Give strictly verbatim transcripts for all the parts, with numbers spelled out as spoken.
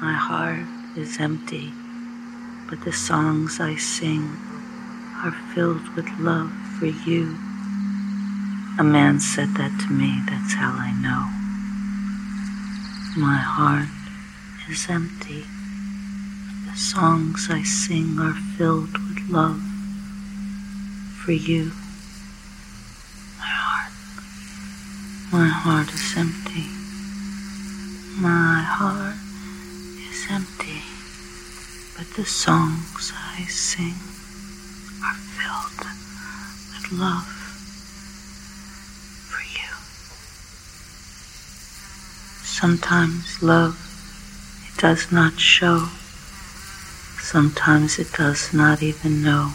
My heart is empty, but the songs I sing are filled with love for you. A man said that to me, that's how I know. My heart is empty, but the songs I sing are filled with love for you. My heart, my heart is empty. My heart is empty, but the songs I sing are filled with love for you. Sometimes love, it does not show. Sometimes it does not even know.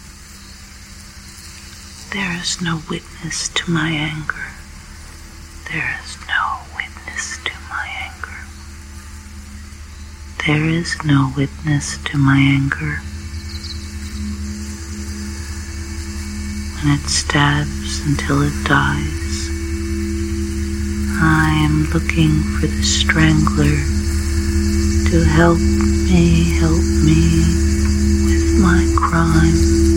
There is no witness to my anger. There is no witness to my anger. There is no witness to my anger. When it stabs until it dies, I am looking for the strangler to help me, help me with my crime.